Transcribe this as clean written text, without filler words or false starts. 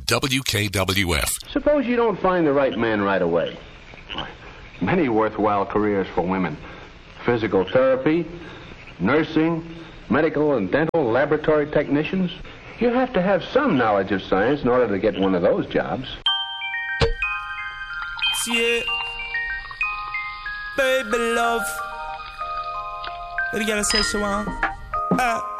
WKWF. Suppose you don't find the right man right away. Many worthwhile careers for women. Physical therapy, nursing, medical and dental laboratory technicians. You have to have some knowledge of science in order to get one of those jobs. Yeah. Baby love. What you gotta say, Shawan?